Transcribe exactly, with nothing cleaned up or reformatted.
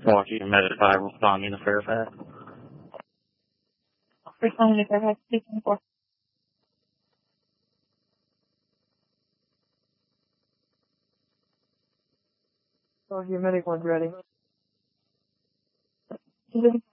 Washington Medic five responding to Fairfax. Responding to Fairfax, speaking for. Oh, your medic one's ready. Is it